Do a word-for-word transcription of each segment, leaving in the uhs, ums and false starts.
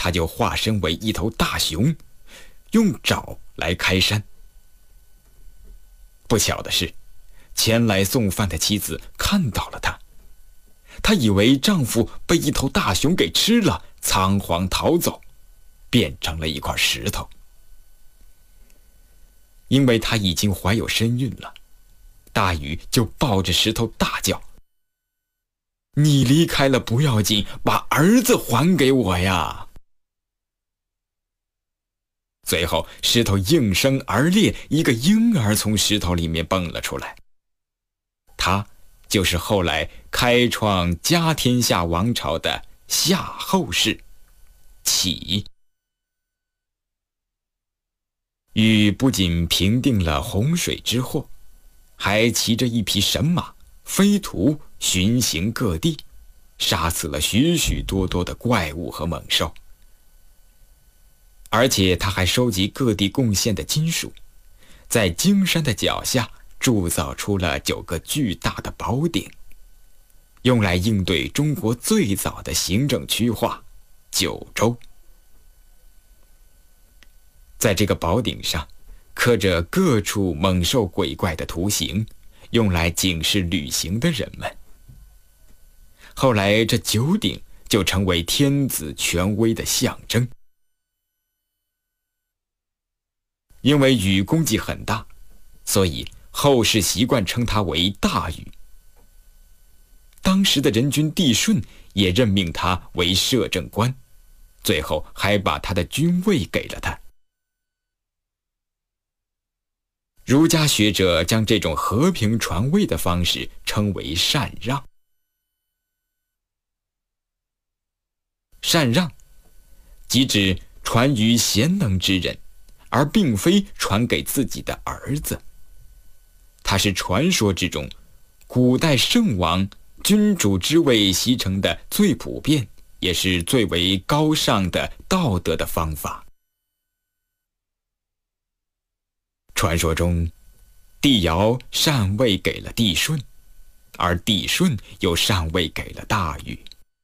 他就化身为一头大熊，用爪来开山。不巧的是，前来送饭的妻子看到了他，她以为丈夫被一头大熊给吃了，仓皇逃走，变成了一块石头。因为她已经怀有身孕了，大禹就抱着石头大叫：“你离开了不要紧，把儿子还给我呀！”随后石头应声而裂，一个婴儿从石头里面蹦了出来。他就是后来开创家天下王朝的夏后氏启。禹不仅平定了洪水之祸，还骑着一匹神马飞图巡行各地，杀死了许许多多的怪物和猛兽。而且他还收集各地贡献的金属，在荆山的脚下铸造出了九个巨大的宝鼎，用来应对中国最早的行政区划九州。在这个宝鼎上刻着各处猛兽鬼怪的图形，用来警示旅行的人们。后来这九鼎就成为天子权威的象征。因为禹功绩很大，所以后世习惯称他为大禹。当时的人君帝舜也任命他为摄政官，最后还把他的君位给了他。儒家学者将这种和平传位的方式称为禅让。禅让即指传于贤能之人，而并非传给自己的儿子。它是传说之中古代圣王君主之位习成的最普遍也是最为高尚的道德的方法。传说中，帝尧禅位给了帝舜，而帝舜又禅位给了大禹。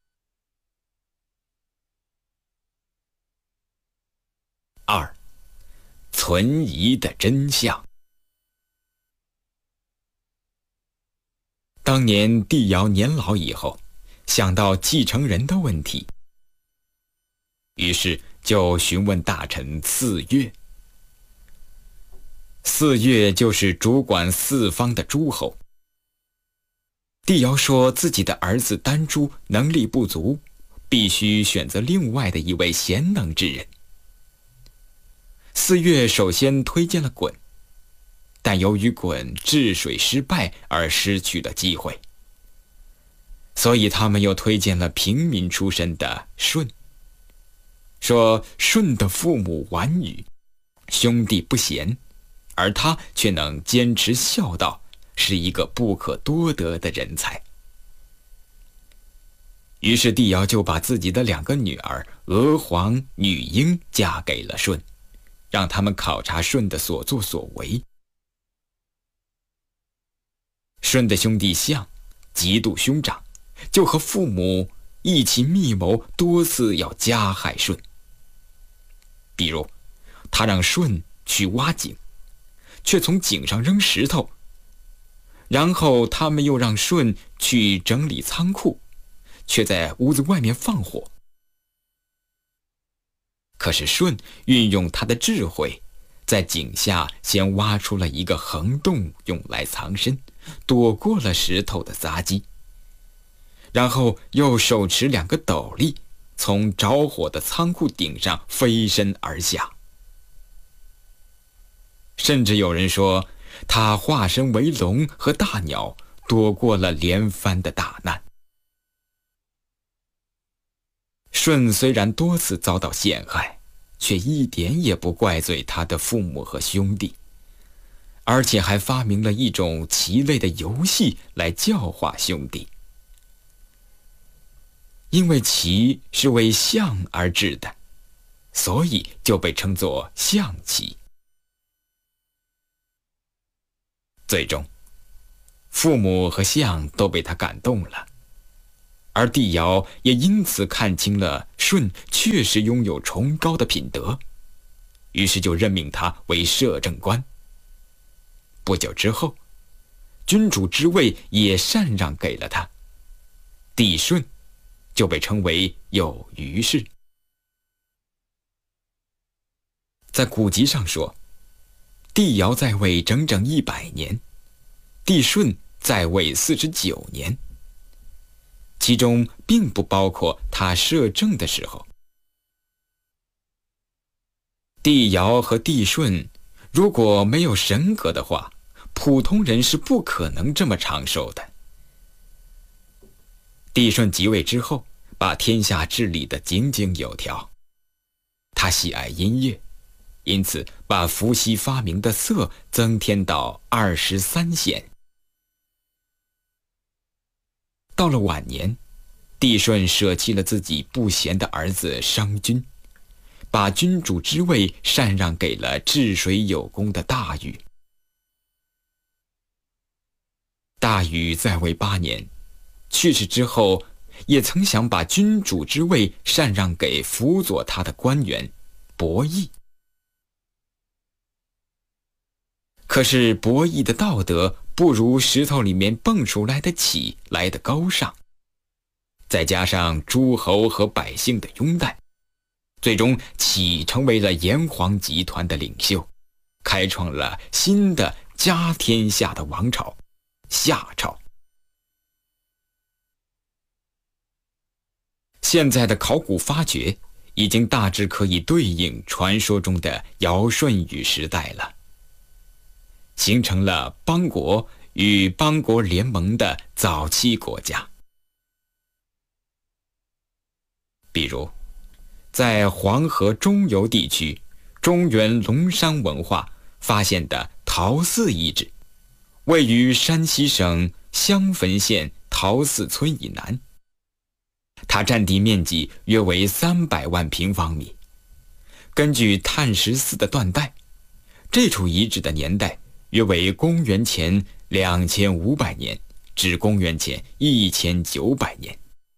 二，存疑的真相。当年帝尧年老以后，想到继承人的问题，于是就询问大臣四岳。四岳就是主管四方的诸侯。帝尧说自己的儿子丹朱能力不足，必须选择另外的一位贤能之人。四岳首先推荐了鲧，但由于鲧治水失败而失去了机会，所以他们又推荐了平民出身的舜，说舜的父母顽愚，兄弟不贤，而他却能坚持孝道，是一个不可多得的人才。于是帝尧就把自己的两个女儿娥皇、女英嫁给了舜，让他们考察舜的所作所为。舜的兄弟象嫉妒兄长，就和父母一起密谋，多次要加害舜。比如他让舜去挖井，却从井上扔石头，然后他们又让舜去整理仓库，却在屋子外面放火。可是舜运用他的智慧，在井下先挖出了一个横洞用来藏身，躲过了石头的砸击，然后又手持两个斗笠，从着火的仓库顶上飞身而下。甚至有人说，他化身为龙和大鸟，躲过了连番的大难。舜虽然多次遭到陷害，却一点也不怪罪他的父母和兄弟，而且还发明了一种棋类的游戏来教化兄弟。因为棋是为象而制的，所以就被称作象棋。最终，父母和象都被他感动了， 而帝尧也因此看清了舜确实拥有崇高的品德，于是就任命他为摄政官。不久之后，君主之位也禅让给了他，帝舜就被称为有余氏。在古籍上说，帝尧在位整整一百年，帝舜在位四十九年，其中并不包括他摄政的时候。帝尧和帝舜如果没有神格的话，普通人是不可能这么长寿的。帝舜即位之后，把天下治理得井井有条。他喜爱音乐，因此把伏羲发明的瑟增添到二十三弦。到了晚年，帝舜舍弃了自己不贤的儿子商均，把君主之位禅让给了治水有功的大禹。大禹在位八年，去世之后，也曾想把君主之位禅让给辅佐他的官员伯益。可是伯益的道德不如石头里面蹦出来的启来得高尚，再加上诸侯和百姓的拥戴，最终启成为了炎黄集团的领袖，开创了新的家天下的王朝夏朝。现在的考古发掘已经大致可以对应传说中的尧舜禹时代了，形成了邦国与邦国联盟的早期国家。比如在黄河中游地区中原龙山文化发现的陶寺遗址，位于山西省襄汾县陶寺村以南，它占地面积约为三百万平方米。根据碳十四的断代，这处遗址的年代约为公元前两千五百年至公元前一千九百年。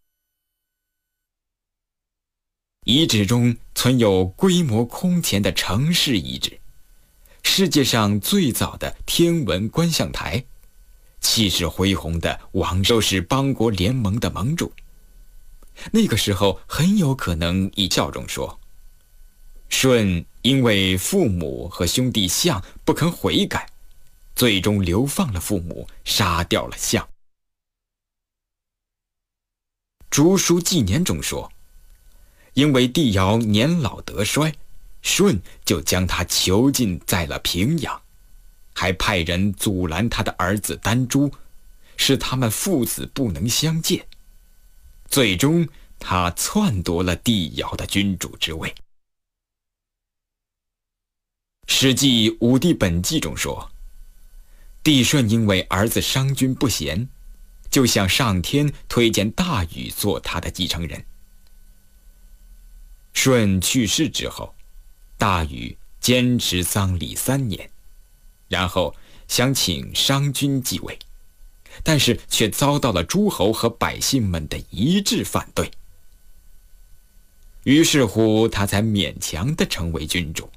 遗址中存有规模空前的城市遗址，世界上最早的天文观象台，气势恢宏的王都是邦国联盟的盟主。那个时候很有可能以教中说，舜因为父母和兄弟象不肯悔改，最终流放了父母，杀掉了象。竹书纪年中说，因为帝尧年老得衰，舜就将他囚禁在了平阳，还派人阻拦他的儿子丹朱，使他们父子不能相见。最终他篡夺了帝尧的君主之位。史记武帝本纪中说，帝舜因为儿子商均不贤，就向上天推荐大禹做他的继承人。舜去世之后，大禹坚持丧礼三年，然后想请商均继位，但是却遭到了诸侯和百姓们的一致反对。于是乎，他才勉强地成为君主。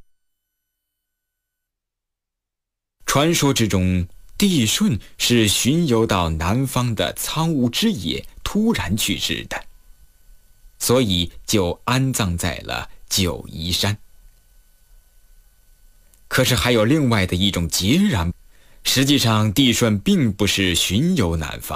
传说之中，帝舜是巡游到南方的苍梧之野突然去世的，所以就安葬在了九嶷山。可是还有另外的一种截然，实际上帝舜并不是巡游南方，